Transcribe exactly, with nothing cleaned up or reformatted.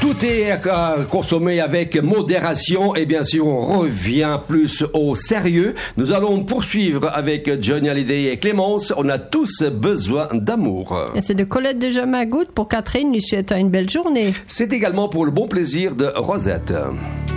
tout est euh, consommé avec modération et bien sûr on revient plus au sérieux. Nous allons poursuivre avec Johnny Hallyday et Clémence. On a tous besoin d'amour. Et c'est de Colette de Jamagout pour Catherine. Lui souhaite une belle journée. C'est également pour le bon plaisir de Rosette.